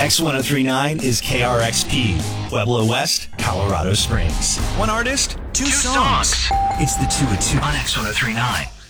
X1039 is KRXP, Pueblo West, Colorado Springs. One artist, two songs. It's the 2 at 2 on X1039.